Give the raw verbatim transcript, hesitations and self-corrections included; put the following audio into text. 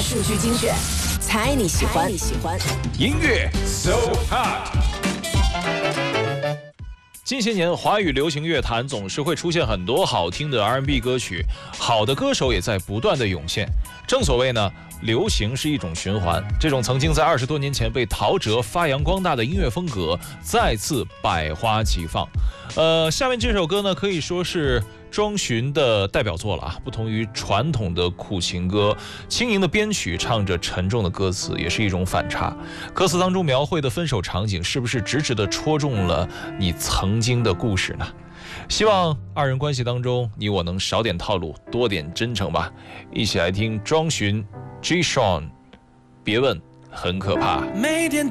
数据精选，猜你喜欢。你喜欢音乐 So Hot。近些年，华语流行乐坛总是会出现很多好听的 R and B 歌曲，好的歌手也在不断的涌现。正所谓呢，流行是一种循环。这种曾经在二十多年前被陶喆发扬光大的音乐风格，再次百花齐放。呃，下面这首歌呢，可以说是庄巡的代表作了啊。不同于传统的苦情歌，轻盈的编曲唱着沉重的歌词，也是一种反差。歌词当中描绘的分手场景，是不是直直的戳中了你曾经的故事呢？希望二人关系当中，你我能少点套路，多点真诚吧。一起来听庄巡 G Sean， 别问很可怕。每天